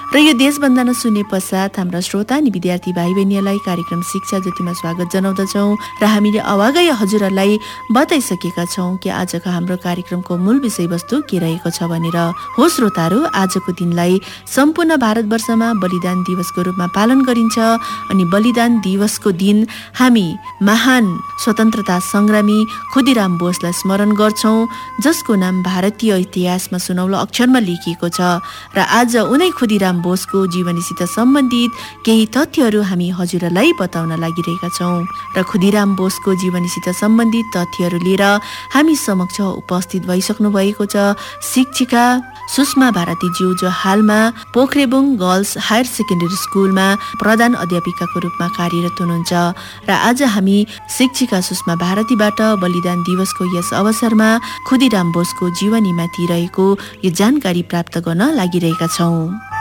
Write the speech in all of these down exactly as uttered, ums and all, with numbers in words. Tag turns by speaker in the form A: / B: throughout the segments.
A: र यो देशवन्दना सुने पश्चात हाम्रा श्रोता अनि विद्यार्थी भाइ बहिनीहरूलाई कार्यक्रम शिक्षा ज्योतिमा स्वागत जनाउँदछौँ र हामीले अवागै हजुरहरूलाई बताइसकेका छौँ कि आजको हाम्रो कार्यक्रमको मूल विषयवस्तु के रहेको छ भनेर। हो श्रोताहरू, आजको दिनलाई सम्पूर्ण भारतवर्षमा बलिदान दिवसको रूपमा पालन गरिन्छ अनि बलिदान दिवसको दिन हामी महान स्वतन्त्रता संग्रामी खुदिराम बोसलाई स्मरण गर्छौँ, जसको नाम भारतीय इतिहासमा सुनौलो अक्षरमा लेखिएको छ। र आज उनै खुदिराम बोसको जीवनीसित सम्बन्धित केही तथ्यहरू हामी हजुरहरूलाई बताउन लागिरहेका छौँ र खुदिराम बोसको जीवनीसित सम्बन्धित तथ्यहरू लिएर हामी समक्ष उपस्थित भइसक्नु भएको छ शिक्षिका सुषमा भारती ज्यू, जो हालमा पोखरेबुङ गर्ल्स हायर सेकेन्डरी स्कुलमा प्रधान अध्यापिकाको रूपमा कार्यरत हुनुहुन्छ। र आज हामी शिक्षिका सुषमा भारतीबाट बलिदान दिवसको यस अवसरमा खुदिराम बोसको जीवनीमाथि रहेको यो जानकारी प्राप्त गर्न लागिरहेका छौँ।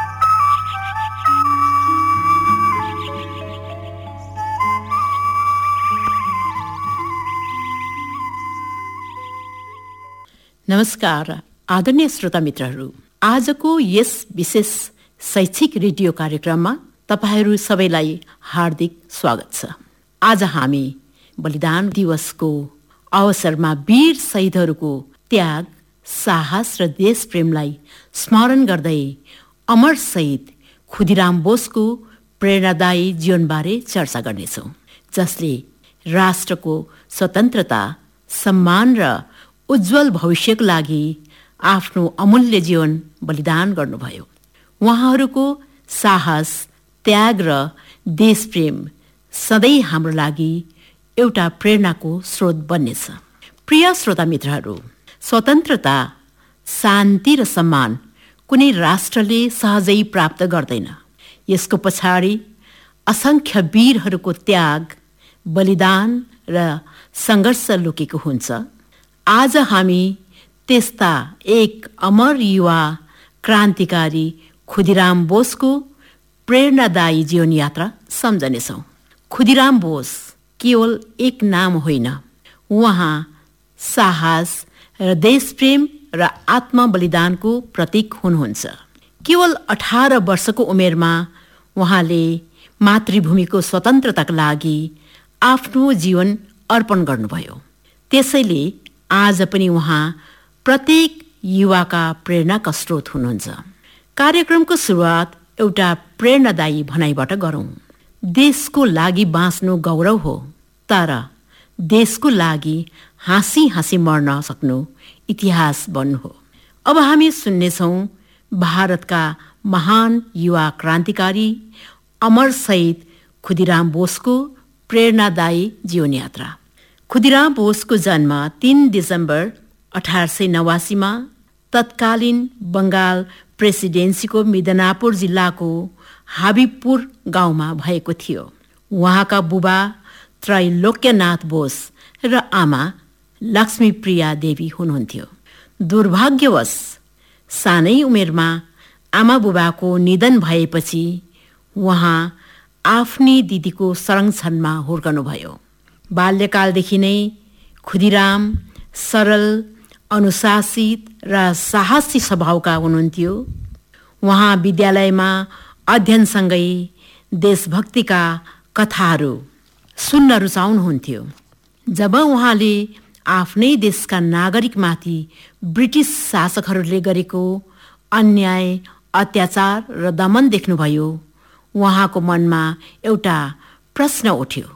B: नमस्कार आदरणीय श्रोता मित्रहरू, आजको यस विशेष शैक्षिक रेडियो कार्यक्रममा तपाईहरू सबैलाई हार्दिक स्वागत छ। आज हामी बलिदान दिवसको अवसरमा वीर शहीदहरूको त्याग, साहस र देश प्रेमलाई स्मरण गर्दै अमर शहीद खुदिराम बोसको प्रेरणादायी जीवनबारे चर्चा गर्नेछौँ, जसले राष्ट्रको स्वतन्त्रता, सम्मान र उज्जवल भविष्यको लागि आफ्नो अमूल्य जीवन बलिदान गर्नुभयो। उहाँहरूको साहस, त्याग र देशप्रेम सधैँ हाम्रो लागि एउटा प्रेरणाको स्रोत बन्नेछ। प्रिय श्रोता मित्रहरू, स्वतन्त्रता, शान्ति र सम्मान कुनै राष्ट्रले सहजै प्राप्त गर्दैन। यसको पछाडि असङ्ख्य वीरहरूको त्याग, बलिदान र सङ्घर्ष लुकेको हुन्छ। आज हामी त्यस्ता एक अमर युवा क्रान्तिकारी खुदिराम बोसको प्रेरणादायी जीवन यात्रा सम्झनेछौँ। खुदिराम बोस केवल एक नाम होइन, उहाँ साहस र देशप्रेम र आत्मबलिदानको प्रतीक हुनुहुन्छ। केवल अठार वर्षको उमेरमा उहाँले मातृभूमिको स्वतन्त्रताका लागि आफ्नो जीवन अर्पण गर्नुभयो। त्यसैले आज पनि उहाँ प्रत्येक युवाका प्रेरणाका स्रोत हुनुहुन्छ। कार्यक्रमको सुरुवात एउटा प्रेरणादायी भनाइबाट गरौँ। देशको लागि बाँच्नु गौरव हो, तर देशको लागि हाँसी हाँसी मर्न सक्नु इतिहास बन्नु हो। अब हामी सुन्नेछौँ भारतका महान युवा क्रान्तिकारी अमर शहीद खुदिराम बोसको प्रेरणादायी जीवनयात्रा। खुदिराम बोसको जन्म तीन दिसम्बर अठार सय नवासीमा तत्कालीन बङ्गाल प्रेसिडेन्सीको मिदनापुर जिल्लाको हाबिबपुर गाउँमा भएको थियो। उहाँका बुबा त्रैलोक्यनाथ बोस र आमा लक्ष्मीप्रिया देवी हुनुहुन्थ्यो। दुर्भाग्यवश सानै उमेरमा आमा बुबाको निधन भएपछि उहाँ आफ्नी दिदीको संरक्षणमा हुर्कनुभयो। बाल्यकालदेखि नै खुदिराम सरल, अनुशासित र साहसी स्वभावका हुनुहुन्थ्यो। उहाँ विद्यालयमा अध्ययनसँगै देशभक्तिका कथाहरू सुन्न रुचाउनुहुन्थ्यो। जब उहाँले आफ्नै देशका नागरिकमाथि ब्रिटिस शासकहरूले गरेको अन्याय, अत्याचार र दमन देख्नुभयो, उहाँको मनमा एउटा प्रश्न उठ्यो।